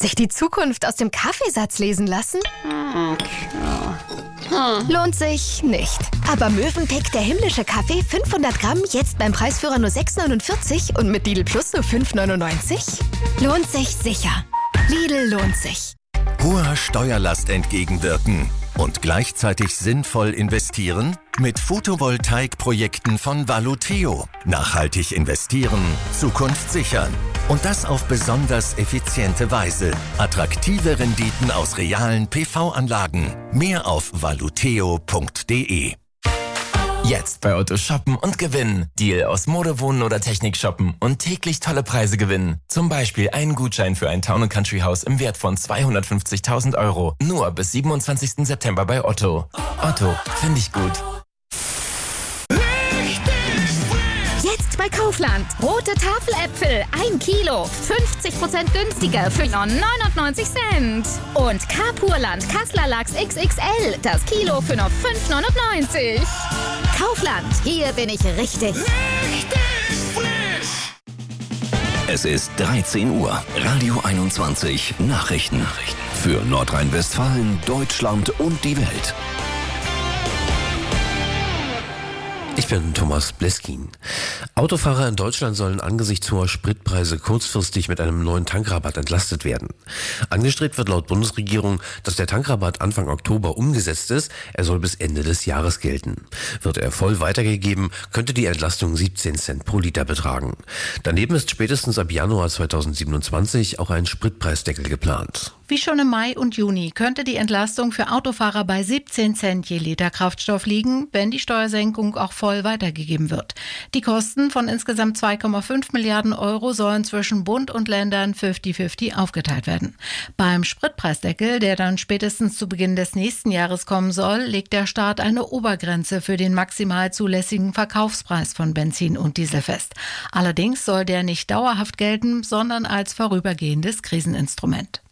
Sich die Zukunft aus dem Kaffeesatz lesen lassen? Lohnt sich nicht. Aber Mövenpick, der himmlische Kaffee, 500 Gramm, jetzt beim Preisführer nur 6,49 und mit Lidl Plus nur 5,99? Lohnt sich sicher. Lidl lohnt sich. Hoher Steuerlast entgegenwirken und gleichzeitig sinnvoll investieren? Mit Photovoltaikprojekten von Valuteo. Nachhaltig investieren, Zukunft sichern. Und das auf besonders effiziente Weise. Attraktive Renditen aus realen PV-Anlagen. Mehr auf valuteo.de. Jetzt bei Otto shoppen und gewinnen. Deal aus Mode, Wohnen oder Technik shoppen und täglich tolle Preise gewinnen. Zum Beispiel einen Gutschein für ein Town & Country Haus im Wert von 250.000 €. Nur bis 27. September bei Otto. Otto, finde ich gut. Jetzt bei Kaufland. Rote Tafeläpfel, 1 Kilo. 50% günstiger für nur 99 Cent. Und Carpurland Kassler Lachs XXL. Das Kilo für nur 5,99. Kaufland, hier bin ich richtig. Es ist 13 Uhr. Radio 21 Nachrichten. Für Nordrhein-Westfalen, Deutschland und die Welt. Ich bin Thomas Bleskin. Autofahrer in Deutschland sollen angesichts hoher Spritpreise kurzfristig mit einem neuen Tankrabatt entlastet werden. Angestrebt wird laut Bundesregierung, dass der Tankrabatt Anfang Oktober umgesetzt ist. Er soll bis Ende des Jahres gelten. Wird er voll weitergegeben, könnte die Entlastung 17 Cent pro Liter betragen. Daneben ist spätestens ab Januar 2027 auch ein Spritpreisdeckel geplant. Wie schon im Mai und Juni könnte die Entlastung für Autofahrer bei 17 Cent je Liter Kraftstoff liegen, wenn die Steuersenkung auch voll weitergegeben wird. Die Kosten von insgesamt 2,5 Milliarden € sollen zwischen Bund und Ländern 50-50 aufgeteilt werden. Beim Spritpreisdeckel, der dann spätestens zu Beginn des nächsten Jahres kommen soll, legt der Staat eine Obergrenze für den maximal zulässigen Verkaufspreis von Benzin und Diesel fest. Allerdings soll der nicht dauerhaft gelten, sondern als vorübergehendes Kriseninstrument.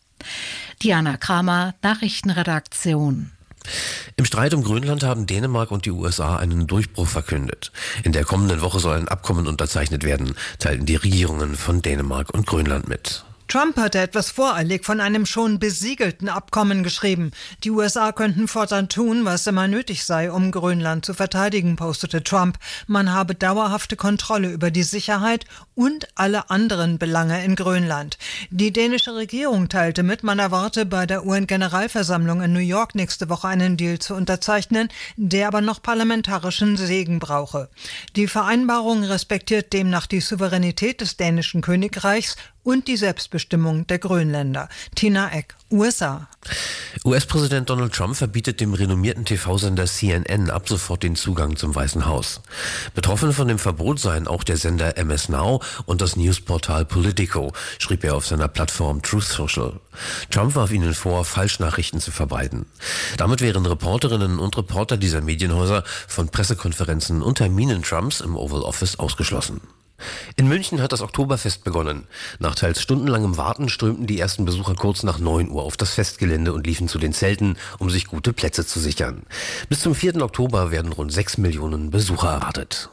Diana Kramer, Nachrichtenredaktion. Im Streit um Grönland haben Dänemark und die USA einen Durchbruch verkündet. In der kommenden Woche soll ein Abkommen unterzeichnet werden, teilten die Regierungen von Dänemark und Grönland mit. Trump hatte etwas voreilig von einem schon besiegelten Abkommen geschrieben. Die USA könnten fortan tun, was immer nötig sei, um Grönland zu verteidigen, postete Trump. Man habe dauerhafte Kontrolle über die Sicherheit und alle anderen Belange in Grönland. Die dänische Regierung teilte mit, man erwarte bei der UN-Generalversammlung in New York nächste Woche einen Deal zu unterzeichnen, der aber noch parlamentarischen Segen brauche. Die Vereinbarung respektiert demnach die Souveränität des dänischen Königreichs und die Selbstbestimmung der Grönländer. Tina Eck, USA. US-Präsident Donald Trump verbietet dem renommierten TV-Sender CNN ab sofort den Zugang zum Weißen Haus. Betroffen von dem Verbot seien auch der Sender MS Now und das Newsportal Politico, schrieb er auf seiner Plattform Truth Social. Trump warf ihnen vor, Falschnachrichten zu verbreiten. Damit wären Reporterinnen und Reporter dieser Medienhäuser von Pressekonferenzen und Terminen Trumps im Oval Office ausgeschlossen. In München hat das Oktoberfest begonnen. Nach teils stundenlangem Warten strömten die ersten Besucher kurz nach 9 Uhr auf das Festgelände und liefen zu den Zelten, um sich gute Plätze zu sichern. Bis zum 4. Oktober werden rund 6 Millionen Besucher erwartet.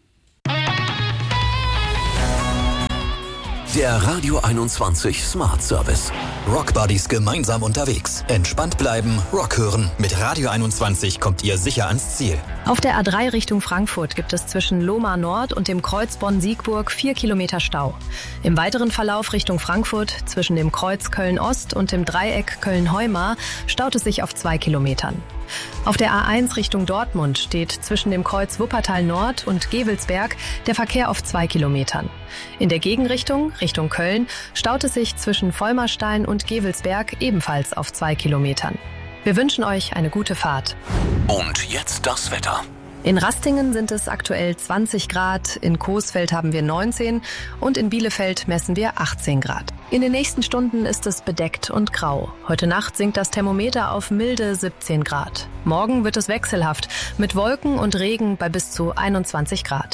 Der Radio 21 Smart Service. Rock Buddies gemeinsam unterwegs. Entspannt bleiben, Rock hören. Mit Radio 21 kommt ihr sicher ans Ziel. Auf der A3 Richtung Frankfurt gibt es zwischen Lohmar Nord und dem Kreuz Bonn-Siegburg 4 Kilometer Stau. Im weiteren Verlauf Richtung Frankfurt zwischen dem Kreuz Köln-Ost und dem Dreieck Köln-Heumar staut es sich auf 2 Kilometern. Auf der A1 Richtung Dortmund steht zwischen dem Kreuz Wuppertal Nord und Gevelsberg der Verkehr auf 2 Kilometern. In der Gegenrichtung, Richtung Köln, staut es sich zwischen Vollmerstein und Gevelsberg ebenfalls auf 2 Kilometern. Wir wünschen euch eine gute Fahrt. Und jetzt das Wetter. In Rastingen sind es aktuell 20 Grad, in Coesfeld haben wir 19 und in Bielefeld messen wir 18 Grad. In den nächsten Stunden ist es bedeckt und grau. Heute Nacht sinkt das Thermometer auf milde 17 Grad. Morgen wird es wechselhaft mit Wolken und Regen bei bis zu 21 Grad.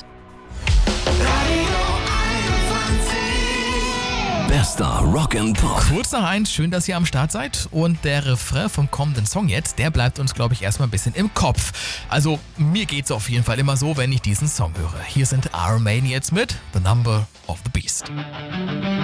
Bester Rock and Pop. Kurz nach 1, schön, dass ihr am Start seid. Und der Refrain vom kommenden Song jetzt, der bleibt uns, glaube ich, erstmal ein bisschen im Kopf. Also, mir geht's auf jeden Fall immer so, wenn ich diesen Song höre. Hier sind Iron Maiden jetzt mit The Number of the Beast.